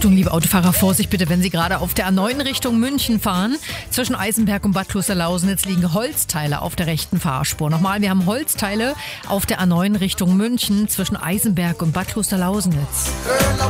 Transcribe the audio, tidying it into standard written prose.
Achtung, liebe Autofahrer, Vorsicht bitte, wenn Sie gerade auf der A9 Richtung München fahren. Zwischen Eisenberg und Bad Klosterlausenitz liegen Holzteile auf der rechten Fahrspur. Nochmal, wir haben Holzteile auf der A9 Richtung München zwischen Eisenberg und Bad Klosterlausenitz.